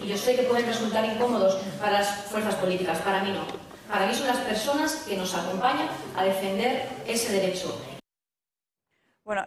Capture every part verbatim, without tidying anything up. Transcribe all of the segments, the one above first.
Y yo sé que pueden resultar incómodos para las fuerzas políticas, para mí no. Para mí son las personas que nos acompañan a defender ese derecho. Bueno,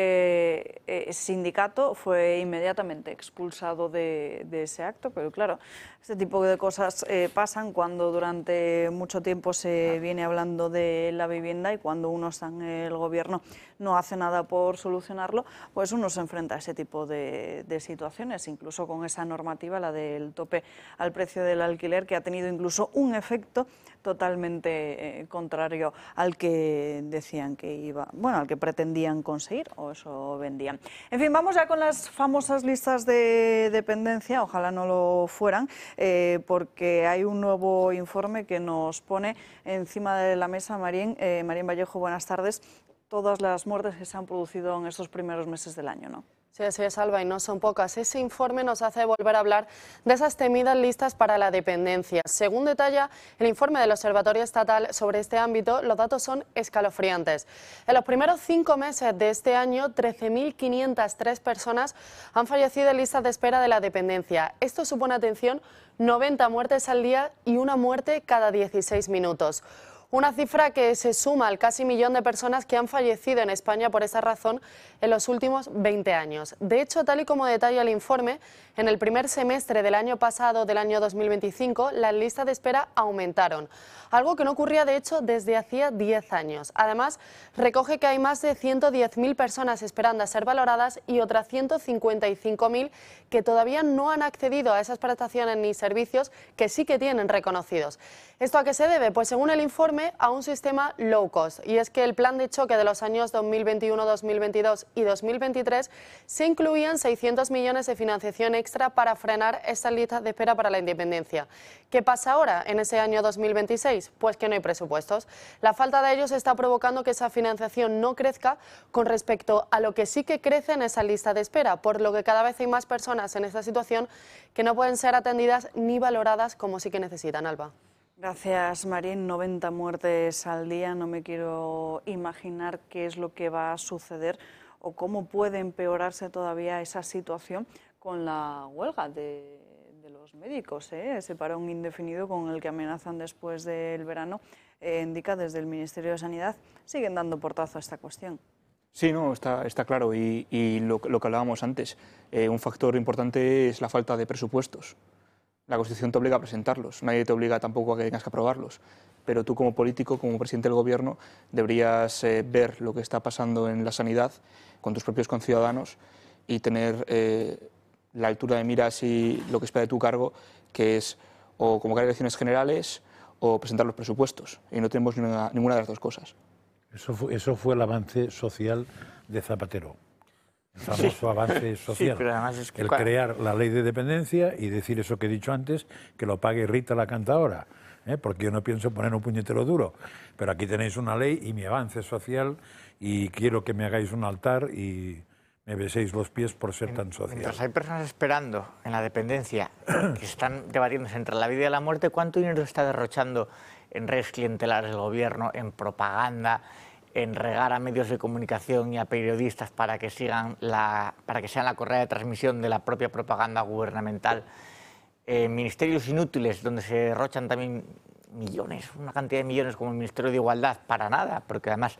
ese eh, sindicato fue inmediatamente expulsado de, de ese acto, pero claro, este tipo de cosas eh, pasan cuando durante mucho tiempo se viene hablando de la vivienda y cuando uno está en el gobierno no hace nada por solucionarlo, pues uno se enfrenta a ese tipo de, de situaciones, incluso con esa normativa, la del tope al precio del alquiler, que ha tenido incluso un efecto totalmente eh, contrario al que decían que iba, bueno, al que pretendían conseguir, o eso vendían. En fin, vamos ya con las famosas listas de dependencia, ojalá no lo fueran, eh, porque hay un nuevo informe que nos pone encima de la mesa. Marín, eh, Marín Vallejo, buenas tardes, todas las muertes que se han producido en estos primeros meses del año, ¿no? Sí, así es, Alba, y no son pocas. Ese informe nos hace volver a hablar de esas temidas listas para la dependencia. Según detalla el informe del Observatorio Estatal sobre este ámbito, los datos son escalofriantes. En los primeros cinco meses de este año, trece mil quinientas tres personas han fallecido en listas de espera de la dependencia. Esto supone, atención, noventa muertes al día y una muerte cada dieciséis minutos. Una cifra que se suma al casi millón de personas que han fallecido en España por esa razón en los últimos veinte años. De hecho, tal y como detalla el informe, en el primer semestre del año pasado, del año dos mil veinticinco, las listas de espera aumentaron, algo que no ocurría de hecho desde hacía diez años. Además, recoge que hay más de ciento diez mil personas esperando a ser valoradas y otras ciento cincuenta y cinco mil que todavía no han accedido a esas prestaciones ni servicios que sí que tienen reconocidos. ¿Esto a qué se debe? Pues según el informe, a un sistema low cost, y es que el plan de choque de los años dos mil veintiuno, dos mil veintidós y dos mil veintitrés se incluían seiscientos millones de financiación extra para frenar estas listas de espera para la independencia. ¿Qué pasa ahora en ese año dos mil veintiséis? Pues que no hay presupuestos. La falta de ellos está provocando que esa financiación no crezca con respecto a lo que sí que crece en esa lista de espera, por lo que cada vez hay más personas en esta situación que no pueden ser atendidas ni valoradas como sí que necesitan, Alba. Gracias, Marín. noventa muertes al día. No me quiero imaginar qué es lo que va a suceder o cómo puede empeorarse todavía esa situación con la huelga de, de los médicos, ¿eh? Ese parón indefinido con el que amenazan después del verano, eh, indica desde el Ministerio de Sanidad, siguen dando portazo a esta cuestión. Sí, no, está, está claro. Y, y lo, lo que hablábamos antes, eh, un factor importante es la falta de presupuestos. La Constitución te obliga a presentarlos, nadie te obliga tampoco a que tengas que aprobarlos, pero tú como político, como presidente del Gobierno, deberías eh, ver lo que está pasando en la sanidad con tus propios conciudadanos y tener eh, la altura de miras y lo que espera de tu cargo, que es o convocar elecciones generales o presentar los presupuestos, y no tenemos ninguna, ninguna de las dos cosas. Eso fue, eso fue el avance social de Zapatero. El famoso sí. avance social, sí, pero además es que el claro. crear la ley de dependencia y decir eso que he dicho antes, que lo pague Rita la cantadora, ¿eh? Porque yo no pienso poner un puñetero duro, pero aquí tenéis una ley y mi avance social y quiero que me hagáis un altar y me beséis los pies por ser tan social. Mientras hay personas esperando en la dependencia que están debatiéndose entre la vida y la muerte, ¿cuánto dinero está derrochando en redes clientelares del gobierno, en propaganda, en regar a medios de comunicación y a periodistas para que sigan la, para que sean la correa de transmisión de la propia propaganda gubernamental, eh, ministerios inútiles donde se derrochan también millones, una cantidad de millones como el Ministerio de Igualdad, para nada, porque además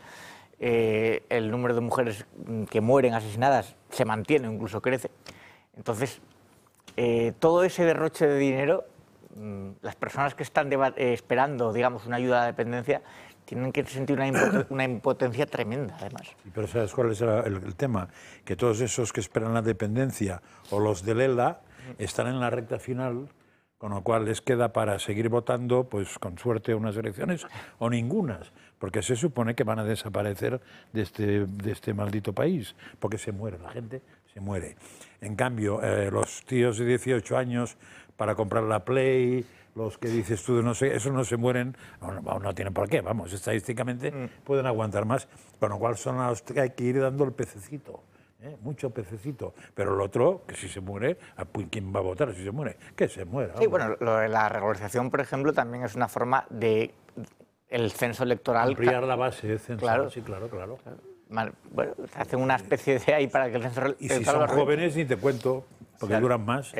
eh, el número de mujeres que mueren asesinadas se mantiene, incluso crece. Entonces, eh, todo ese derroche de dinero, mmm, las personas que están eh, esperando, digamos, una ayuda a la dependencia, tienen que sentir una, impoten una impotencia tremenda, además. Sí, pero ¿sabes cuál es el, el tema? Que todos esos que esperan la dependencia o los del E L A están en la recta final, con lo cual les queda para seguir votando, pues con suerte unas elecciones o ningunas, porque se supone que van a desaparecer de este, de este maldito país, porque se muere, la gente se muere. En cambio, eh, los tíos de dieciocho años para comprar la Play, los que dices tú, no sé, esos no se mueren, no, no, no tienen por qué, vamos, estadísticamente mm. pueden aguantar más, con lo cual son a los que hay que ir dando el pececito, ¿eh? Mucho pececito, pero el otro, que si se muere, ¿quién va a votar si se muere? Que se muera. Sí, bueno, lo de la regularización, por ejemplo, también es una forma de el censo electoral. Ampliar la base censal, claro. sí, claro, claro. Bueno, hacen una especie de ahí para que el censo electoral... Y si son jóvenes, ni te cuento, porque claro. duran más.